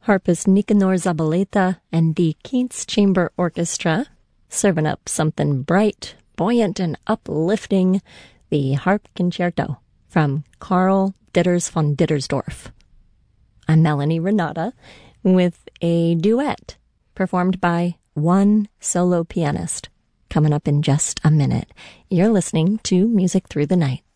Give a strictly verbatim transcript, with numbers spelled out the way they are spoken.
harpist Nicanor Zabaleta and the Keats Chamber Orchestra, serving up something bright, buoyant, and uplifting, the Harp Concerto from Karl Ditters von Dittersdorf. I'm Melanie Renata with a duet performed by one solo pianist, coming up in just a minute. You're listening to Music Through the Night.